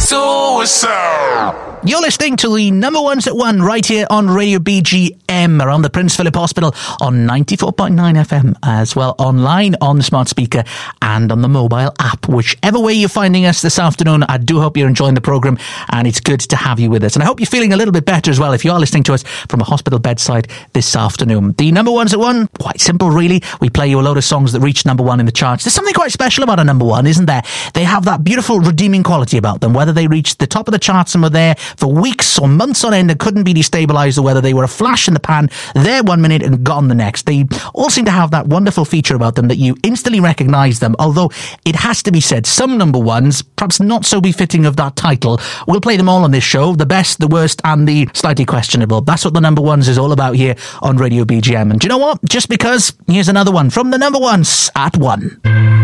Suicide. You're listening to the number ones at 1 right here on Radio BGM around the Prince Philip Hospital on 94.9 FM, as well online on the smart speaker and on the mobile app. Whichever way you're finding us this afternoon, I do hope you're enjoying the programme and it's good to have you with us. And I hope you're feeling a little bit better as well if you are listening to us from a hospital bedside this afternoon. The number ones at 1, quite simple really. We play you a load of songs that reach number 1 in the charts. There's something quite special about a number 1, isn't there? They have that beautiful redeeming quality about them, whether they reached the top of the charts and were there for weeks or months on end and couldn't be destabilised, or whether they were a flash in the pan there 1 minute and gone the next. They all seem to have that wonderful feature about them that you instantly recognise them, although it has to be said, some number ones, perhaps not so befitting of that title. We'll play them all on this show, the best, the worst and the slightly questionable. That's what the number ones is all about here on Radio BGM. And do you know what? Just because, here's another one from the number ones at 1.